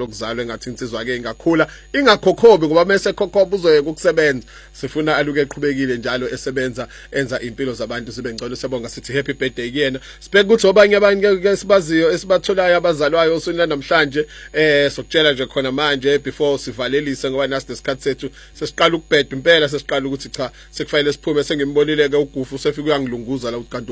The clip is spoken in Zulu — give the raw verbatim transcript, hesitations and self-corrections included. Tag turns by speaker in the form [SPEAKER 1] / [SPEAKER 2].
[SPEAKER 1] lokuzalwa engathi insizwa ke ingakhula ingakhokhobi ngoba mase khokhoba uzoyeka ukusebenza sifuna aluke eqhubekile njalo esebenza enza impilo zabantu zibe ngcono sebonga sithi happy birthday kuyena sibheke ukuthi obanye abantu ke sibaziyo esibatholayo abazalwayo usonila namhlanje eh sokutshela nje khona manje before sivalelise ngoba nasi nesikhathi sethu sesiqala ukubheda impela sesiqala ukuthi cha sekufanele siphume sengimbonile ke ugufu sefika uyangilunguza la ukuthi